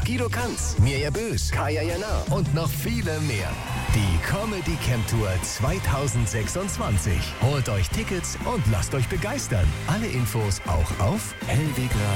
Guido Kanz, Mirja Bös, Kaya Jana und noch viele mehr. Die Comedy Camp Tour 2026. Holt euch Tickets und lasst euch begeistern. Alle Infos auch auf hellwegradio.at.